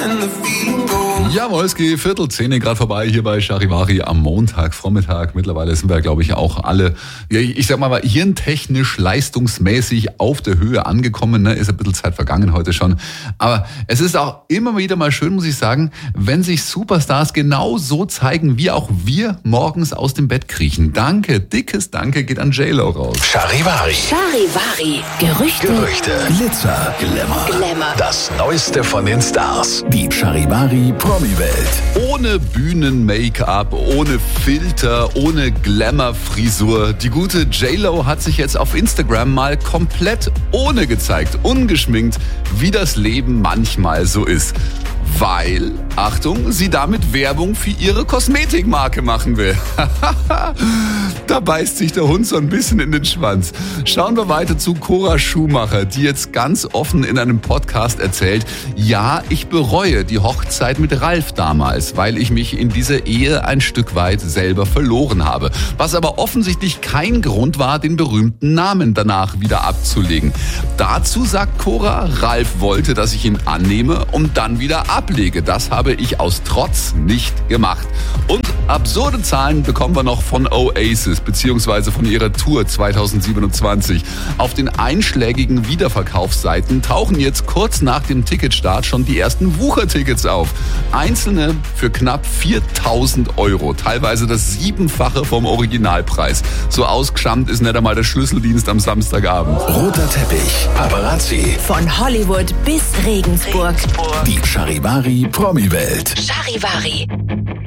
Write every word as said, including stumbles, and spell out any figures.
Ja, Wolski, Viertel zehn gerade vorbei hier bei Charivari am Montagvormittag. Mittlerweile sind wir, glaube ich, auch alle, ja, ich sag mal, hirntechnisch, leistungsmäßig auf der Höhe angekommen. Ne? Ist ein bisschen Zeit vergangen heute schon. Aber es ist auch immer wieder mal schön, muss ich sagen, wenn sich Superstars genau so zeigen, wie auch wir morgens aus dem Bett kriechen. Danke, dickes Danke geht an J-Lo raus. Charivari. Charivari. Gerüchte. Gerüchte. Glitzer. Glamour. Glamour. Das Neueste von den Stars. Die Charivari Promi-Welt. Ohne Bühnen-Make-up, ohne Filter, ohne Glamour-Frisur. Die gute J-Lo hat sich jetzt auf Instagram mal komplett ohne gezeigt, ungeschminkt, wie das Leben manchmal so ist. Weil, Achtung, sie damit Werbung für ihre Kosmetikmarke machen will. Da beißt sich der Hund so ein bisschen in den Schwanz. Schauen wir weiter zu Cora Schumacher, die jetzt ganz offen in einem Podcast erzählt, ja, ich bereue die Hochzeit mit Ralf damals, weil ich mich in dieser Ehe ein Stück weit selber verloren habe. Was aber offensichtlich kein Grund war, den berühmten Namen danach wieder abzulegen. Dazu sagt Cora, Ralf wollte, dass ich ihn annehme und dann wieder ablege. Das habe ich aus Trotz nicht gemacht. Und absurde Zahlen bekommen wir noch von Oasis beziehungsweise von ihrer Tour zwanzig siebenundzwanzig. Auf den einschlägigen Wiederverkaufsseiten tauchen jetzt kurz nach dem Ticketstart schon die ersten Wuchertickets auf. Einzelne für knapp viertausend Euro, teilweise das Siebenfache vom Originalpreis. So ausgeschammt ist nicht einmal der Schlüsseldienst am Samstagabend. Roter Teppich, Paparazzi. Von Hollywood bis Regensburg. Die Charivari Promi-Welt. Charivari.